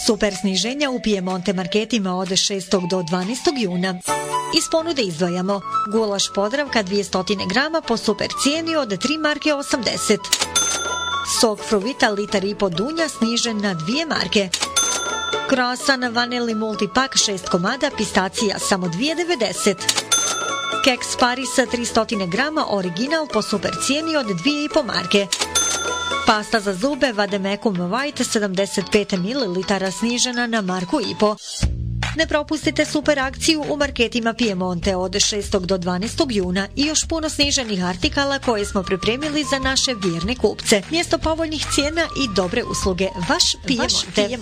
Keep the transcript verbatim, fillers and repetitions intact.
Super sniženja u Piemonte marketima od šestog do dvanaestog juna. Iz ponude izdvajamo gulaš Podravka dvjesto grama po super cijeni od tri marke osamdeset. Sok Fruvita litar i po dunja snižen na dvije marke. Croissant vanili multipak šest komada pistacija samo dvije devedeset. Keks Paris tristo grama original po super cijeni od dvije i po marke. Pasta za zube Vademecum White sedamdeset pet mililitara snižena na marku i po. Ne propustite super akciju u marketima Piemonte od šestog do dvanaestog juna i još puno sniženih artikala koje smo pripremili za naše vjerne kupce. Mjesto povoljnih cijena i dobre usluge. Vaš Piemonte.